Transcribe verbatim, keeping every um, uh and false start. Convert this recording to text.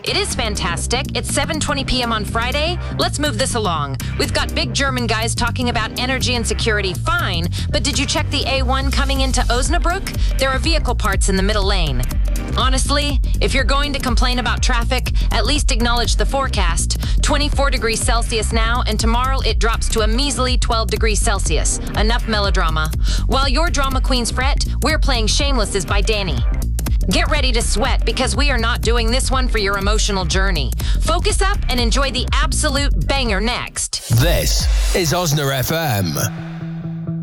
It is fantastic. It's seven twenty p.m. on Friday. Let's move this along. We've got big German guys talking about energy and security. Fine. But did you check the A one coming into Osnabrück? There are vehicle parts in the middle lane. Honestly, if you're going to complain about traffic, at least acknowledge the forecast. twenty-four degrees Celsius now, and tomorrow it drops to a measly twelve degrees Celsius. Enough melodrama. While your drama queens fret, we're playing Shamelesses by Danny. Get ready to sweat because we are not doing this one for your emotional journey. Focus up and enjoy the absolute banger next. This is Osna F M.